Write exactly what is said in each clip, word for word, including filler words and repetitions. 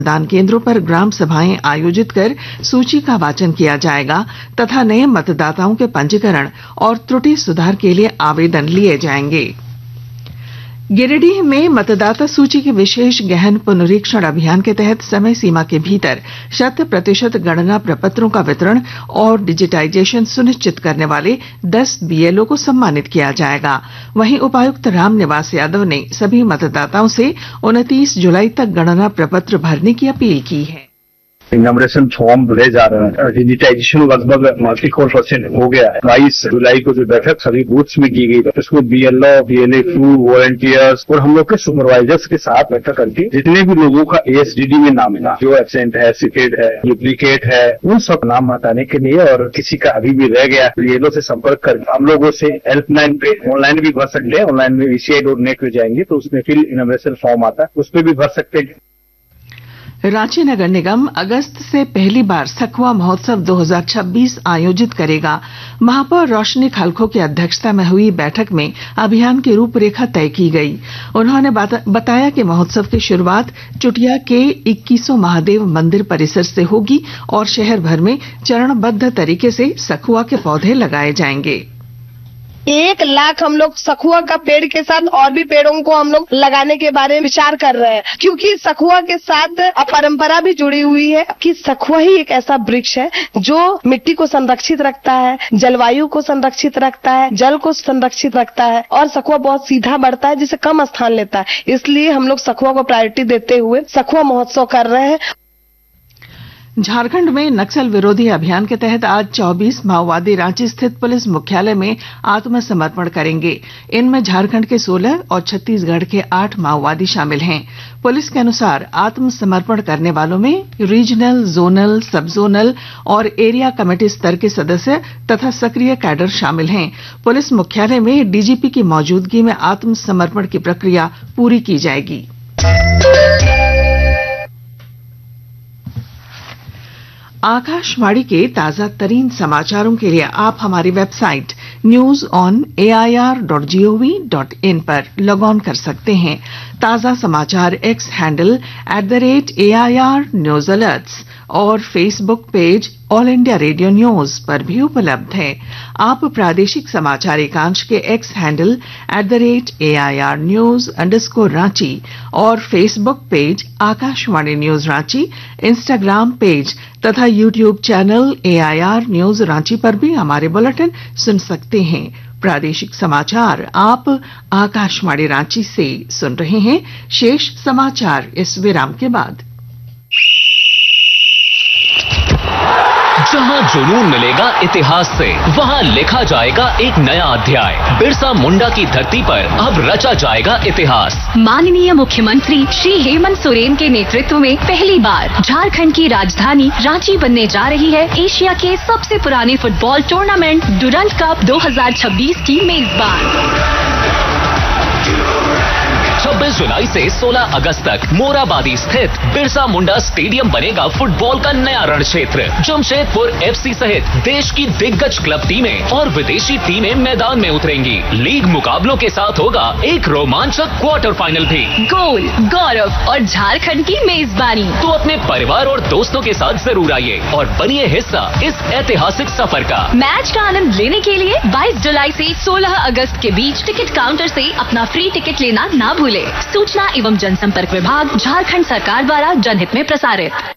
मतदान केंद्रों पर ग्राम सभाएं आयोजित कर सूची का वाचन किया जाएगा तथा नए मतदाताओं के पंजीकरण और त्रुटि सुधार के लिए आवेदन लिए जाएंगे। गिरिडीह में मतदाता सूची के विशेष गहन पुनरीक्षण अभियान के तहत समय सीमा के भीतर शत प्रतिशत गणना प्रपत्रों का वितरण और डिजिटाइजेशन सुनिश्चित करने वाले दस बीएलओ को सम्मानित किया जाएगा। वहीं उपायुक्त रामनिवास यादव ने सभी मतदाताओं से उनतीस जुलाई तक गणना प्रपत्र भरने की अपील की है। इनमरेशन फॉर्म भरे जा रहे हैं। डिजिटाइजेशन लगभग फोर्टी फोर परसेंट हो गया है। बाईस जुलाई को जो बैठक सभी बूथ्स में की गई, उसमें बीएलओ, बीएलए टू, वॉलंटियर्स और हम लोग के सुपरवाइजर्स के साथ बैठक करके जितने भी लोगों का एएसडीडी में नाम है, जो एब्सेंट है, सीटेड है, डुप्लीकेट है, उन सब नाम हटाने के लिए और किसी का अभी भी रह गया बीएलओ से संपर्क कर हम लोगों से हेल्पलाइन पे ऑनलाइन भी भर सकते हैं। ऑनलाइन में ईसीआई डॉट नेट पे जाएंगे तो उसमें फिर इनमरेशन फॉर्म आता है, उस पर भी भर सकते हैं। रांची नगर निगम अगस्त से पहली बार सखुआ महोत्सव दो हज़ार छब्बीस आयोजित करेगा। महापौर रोशनी खलखो की अध्यक्षता में हुई बैठक में अभियान की रूपरेखा तय की गई। उन्होंने बताया कि महोत्सव की शुरुआत चुटिया के इक्कीसों महादेव मंदिर परिसर से होगी और शहर भर में चरणबद्ध तरीके से सखुआ के पौधे लगाए जाएंगे। एक लाख हम लोग सखुआ का पेड़ के साथ और भी पेड़ों को हम लोग लगाने के बारे में विचार कर रहे हैं, क्योंकि सखुआ के साथ परंपरा भी जुड़ी हुई है कि सखुआ ही एक ऐसा वृक्ष है जो मिट्टी को संरक्षित रखता है, जलवायु को संरक्षित रखता है, जल को संरक्षित रखता है और सखुआ बहुत सीधा बढ़ता है जिसे कम स्थान लेता है। इसलिए हम लोग सखुआ को प्रायोरिटी देते हुए सखुआ महोत्सव कर रहे हैं। झारखंड में नक्सल विरोधी अभियान के तहत आज चौबीस माओवादी रांची स्थित पुलिस मुख्यालय में आत्मसमर्पण करेंगे। इनमें झारखंड के सोलह और छत्तीसगढ़ के आठ माओवादी शामिल हैं। पुलिस के अनुसार आत्मसमर्पण करने वालों में रीजनल, जोनल, सब जोनल और एरिया कमेटी स्तर के सदस्य तथा सक्रिय कैडर शामिल हैं। पुलिस मुख्यालय में डीजीपी की मौजूदगी में आत्मसमर्पण की प्रक्रिया पूरी की जाएगी। आकाशवाणी के ताजा तरीन समाचारों के लिए आप हमारी website news on A I R dot G O V dot in पर लॉग ऑन कर सकते हैं। ताजा समाचार x handle at the rate A I R news alerts और Facebook page all India radio news पर भी उपलब्ध है। आप प्रादेशिक समाचार एकांश के x handle at the rate A I R news underscore Ranchi और Facebook page Akashvani news Ranchi, Instagram page तथा YouTube channel A I R news Ranchi पर भी हमारे बुलेटिन सुन सकते हैं। प्रादेशिक समाचार आप आकाशवाणी रांची से सुन रहे हैं। शेष समाचार इस विराम के बाद। जहां जुनून मिलेगा इतिहास से, वहां लिखा जाएगा एक नया अध्याय। बिरसा मुंडा की धरती पर अब रचा जाएगा इतिहास। माननीय मुख्यमंत्री श्री हेमंत सोरेन के नेतृत्व में पहली बार झारखंड की राजधानी रांची बनने जा रही है एशिया के सबसे पुराने फुटबॉल टूर्नामेंट डुरंड कप दो हज़ार छब्बीस की मेजबान। छब्बीस जुलाई से सोलह अगस्त तक मोराबादी स्थित बिरसा मुंडा स्टेडियम बनेगा फुटबॉल का नया रण क्षेत्र। जमशेदपुर एफसी सहित देश की दिग्गज क्लब टीमें और विदेशी टीमें मैदान में उतरेंगी। लीग मुकाबलों के साथ होगा एक रोमांचक क्वार्टर फाइनल भी। गोल, गौरव और झारखंड की मेजबानी। तो अपने परिवार और दोस्तों के साथ जरूर आइए और बनिए हिस्सा इस ऐतिहासिक सफर का। मैच का आनंद लेने के लिए बाईस जुलाई से सोलह अगस्त के बीच टिकट काउंटर से अपना फ्री टिकट लेना ना भूले। सूचना एवं जनसंपर्क विभाग झारखंड सरकार द्वारा जनहित में प्रसारित।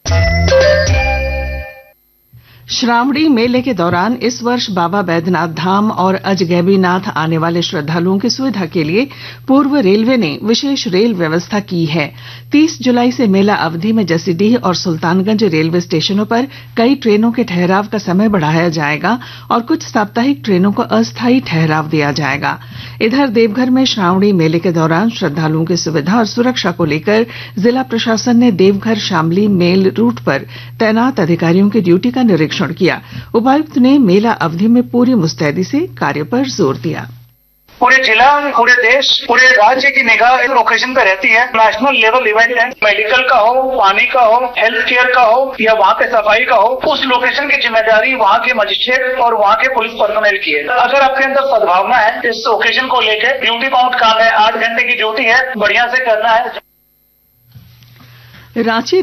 श्रावणी मेले के दौरान इस वर्ष बाबा बैद्यनाथ धाम और अजगैबीनाथ आने वाले श्रद्धालुओं की सुविधा के लिए पूर्व रेलवे ने विशेष रेल व्यवस्था की है। तीस जुलाई से मेला अवधि में जसीडीह और सुल्तानगंज रेलवे स्टेशनों पर कई ट्रेनों के ठहराव का समय बढ़ाया जाएगा और कुछ साप्ताहिक ट्रेनों को अस्थायी ठहराव दिया जाएगा। इधर देवघर में श्रावणी मेले के दौरान श्रद्धालुओं की सुविधा और सुरक्षा को लेकर जिला प्रशासन ने देवघर शामली मेल रूट पर तैनात अधिकारियों की ड्यूटी का निरीक्षण किया। उपायुक्त ने मेला अवधि में पूरी मुस्तैदी से कार्य पर जोर दिया। पूरे जिला, पूरे देश, पूरे राज्य की निगाह इस लोकेशन पे रहती है। नेशनल लेवल इवेंट है, मेडिकल का हो, पानी का हो, हेल्थ केयर का हो या वहाँ पे सफाई का हो, उस लोकेशन की जिम्मेदारी वहाँ के मजिस्ट्रेट और वहाँ के पुलिस पर्सनल की है। अगर आपके अंदर सद्भावना है इस ओकेजन को लेकर, ड्यूटी बाउंड काम है, आठ घंटे की ड्यूटी है, बढ़िया से करना है। रांची